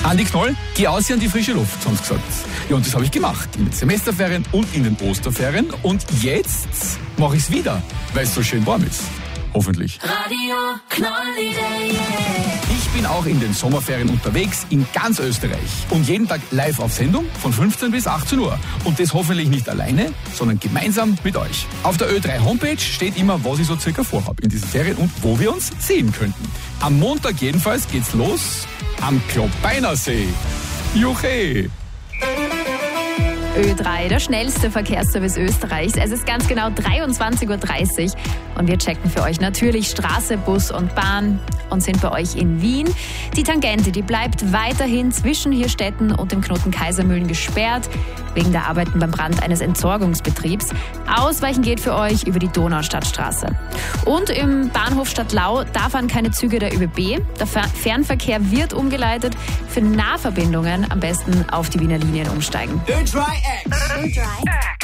Andi Knoll, geh aus hier an die frische Luft, haben sie gesagt. Ja, und das habe ich gemacht. In den Semesterferien und in den Osterferien. Und jetzt mache ich es wieder, weil es so schön warm ist. Hoffentlich. Radio Knoll-Idee. Ich bin auch in den Sommerferien unterwegs in ganz Österreich. Und jeden Tag live auf Sendung von 15 bis 18 Uhr. Und das hoffentlich nicht alleine, sondern gemeinsam mit euch. Auf der Ö3 Homepage steht immer, was ich so circa vorhabe in diesen Ferien und wo wir uns sehen könnten. Am Montag jedenfalls geht's los am Klobeinersee. Juche! Ö3, der schnellste Verkehrsservice Österreichs. Es ist ganz genau 23:30 Uhr und wir checken für euch natürlich Straße, Bus und Bahn und sind bei euch in Wien. Die Tangente, die bleibt weiterhin zwischen Hirstetten und dem Knoten Kaisermühlen gesperrt, wegen der Arbeiten beim Brand eines Entsorgungsbetriebs. Ausweichen geht für euch über die Donaustadtstraße. Und im Bahnhof Stadtlau, da fahren keine Züge der ÖBB. Der Fernverkehr wird umgeleitet. Für Nahverbindungen am besten auf die Wiener Linien umsteigen. Ö3X.